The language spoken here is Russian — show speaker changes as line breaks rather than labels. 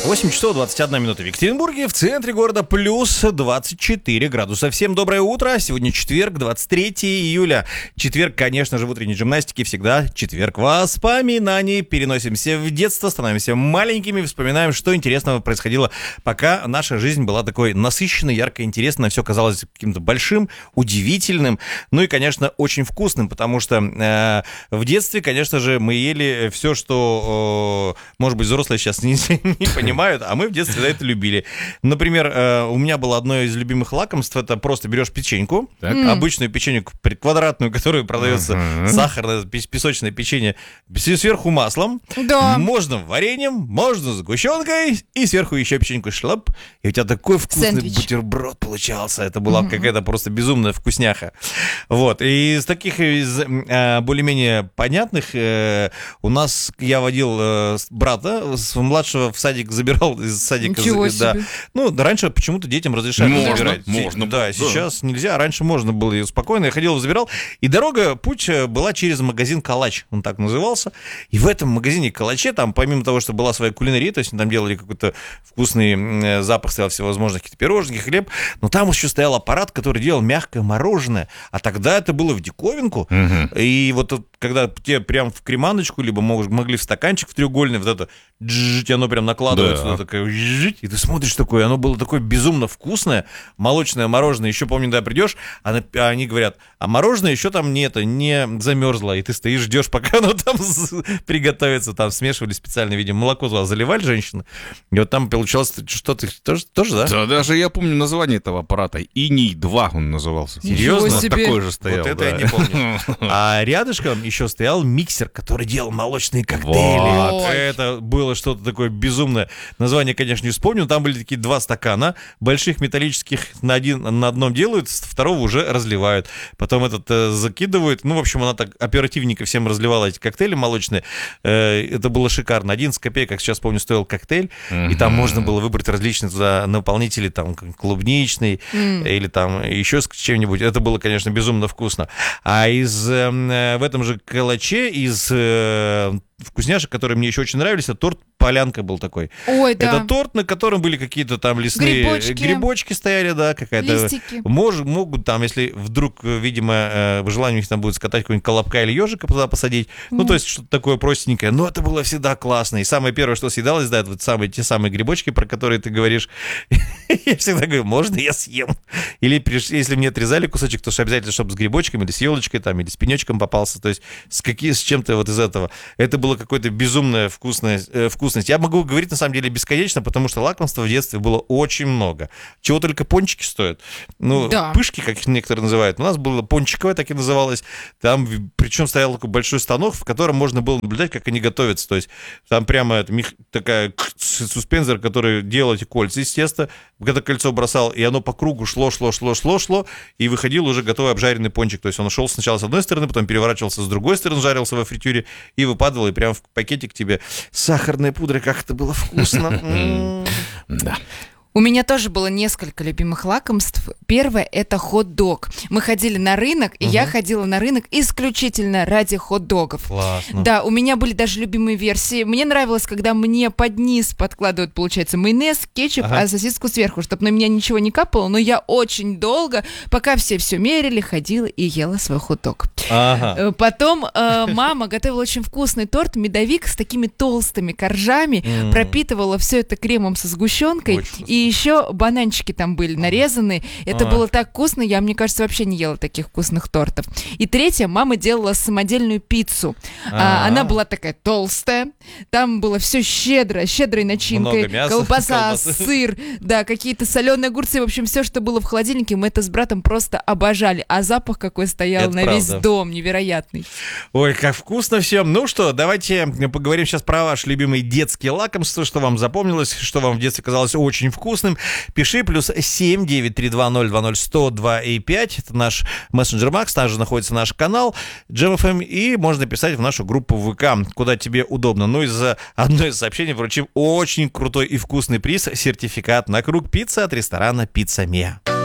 8 часов 21 минута в Екатеринбурге, в центре города плюс 24 градуса. Всем доброе утро. Сегодня четверг, 23 июля. Четверг, конечно же, в утренней гимнастике всегда четверг воспоминаний. Переносимся в детство, становимся маленькими, вспоминаем, что интересного происходило, пока наша жизнь была такой насыщенной, яркой, интересной. Все казалось каким-то большим, удивительным, ну и, конечно, очень вкусным, потому что в детстве, конечно же, мы ели все, что, может быть, взрослые сейчас не понимают, а мы в детстве это любили. Например, у меня было одно из любимых лакомств, это просто берешь печеньку, обычную печеньку квадратную, которая продается, сахарное, песочное печенье, сверху маслом,
Да.
можно вареньем, можно сгущенкой, и сверху еще печеньку шлап, и у тебя такой вкусный
Сэндвич.
бутерброд получался. Это была какая-то просто безумная вкусняха. Вот, и из таких более-менее понятных у нас, я водил брата, младшего в садик забирал из садика.
Ничего
Да.
себе.
Ну, раньше почему-то детям разрешали забирать.
Можно.
Да, сейчас нельзя. Раньше можно было и спокойно. Я ходил, забирал. И дорога, путь была через магазин «Калач». Он так назывался. И в этом магазине «Калаче», там, помимо того, что была своя кулинария, то есть там делали какой-то вкусный запах, стоял всевозможных каких-то пирожных, хлеб, но там еще стоял аппарат, который делал мягкое мороженое. А тогда это было в диковинку. И вот когда тебе прям в креманочку, либо могли в стаканчик в треугольный, вот это и оно прям накладывается,
Да.
такое, и ты смотришь такое, оно было такое безумно вкусное, молочное мороженое, еще помню, когда придешь, они говорят, а мороженое еще там не замерзло, и ты стоишь, ждешь, пока оно там приготовится, там смешивали специально, видимо, молоко туда заливали женщины, и вот там получалось что-то, тоже, да?
Да, даже я помню название этого аппарата. Иней-2 он назывался.
Серьезно?
Ничего себе.
Такой же стоял.
Вот это
да.
я не помню. А рядышком еще стоял миксер, который делал молочные коктейли.
Вот.
Это было что-то такое безумное. Название, конечно, не вспомню. Там были такие два стакана больших металлических. На одном делают, с второго уже разливают. Потом этот закидывают. Ну, в общем, она так оперативненько всем разливала эти коктейли молочные. Это было шикарно. 11 копеек, как сейчас помню, стоил коктейль. И там можно было выбрать различные туда наполнители, там, клубничный или там еще с чем-нибудь. Это было, конечно, безумно вкусно. А в этом же «Калаче» из вкусняшек, которые мне еще очень нравились, это торт «Полянка» был такой.
Ой, да.
Это торт, на котором были какие-то там лесные грибочки стояли, да, какая-то...
Листики.
Могут там, если вдруг, видимо, желание у них там будет скатать какой-нибудь колобка или ежика туда посадить, ну, то есть что-то такое простенькое, но это было всегда классно. И самое первое, что съедалось, да, это вот те самые грибочки, про которые ты говоришь. Я всегда говорю, можно я съем? Или если мне отрезали кусочек, то обязательно, чтобы с грибочками или с елочкой там, или с пенечком попался, то есть с чем-то вот из этого. Это было какое-то безумная вкусность. Я могу говорить, на самом деле, бесконечно, потому что лакомства в детстве было очень много. Чего только пончики стоят. Ну,
Да.
пышки, как их некоторые называют. У нас было пончиковое, так и называлось. Там, причем, стоял такой большой станок, в котором можно было наблюдать, как они готовятся. То есть там прямо такая суспензор, который делал эти кольца из теста. Когда кольцо бросал, и оно по кругу шло, и выходил уже готовый обжаренный пончик. То есть он шел сначала с одной стороны, потом переворачивался с другой стороны, жарился во фритюре и выпадал, и прям в пакетик тебе сахарная пудра, как это было вкусно.
Да.
У меня тоже было несколько любимых лакомств. Первое – это хот-дог. Мы ходили на рынок, и я ходила на рынок исключительно ради хот-догов.
Классно.
Да, у меня были даже любимые версии. Мне нравилось, когда мне под низ подкладывают, получается, майонез, кетчуп, а сосиску сверху, чтобы на меня ничего не капало. Но я очень долго, пока все мерили, ходила и ела свой хот-дог.
Ага.
Потом мама готовила очень вкусный торт, медовик с такими толстыми коржами, пропитывала все это кремом со сгущенкой.
Очень вкусно.
И еще бананчики там были нарезаны. Это было так вкусно, я, мне кажется, вообще не ела таких вкусных тортов. И третье, мама делала самодельную пиццу. Она была такая толстая, там было все щедрой начинкой.
Много мяса,
Колбаса,
колбасы.
сыр, да, какие-то соленые огурцы. В общем, все, что было в холодильнике, мы это с братом просто обожали. А запах какой стоял
Это
на весь
правда.
дом, невероятный.
Ой, как вкусно все. Ну что, давайте поговорим сейчас про ваши любимые детские лакомства, что вам запомнилось, что вам в детстве казалось очень вкусным. Пиши +7 932 020 102 и 5. Это наш мессенджер Макс. Там же находится наш канал Jam FM. И можно писать в нашу группу ВК, куда тебе удобно. Ну и за одно из сообщений вручим очень крутой и вкусный приз. Сертификат на круг пиццы от ресторана «Пицца Миа».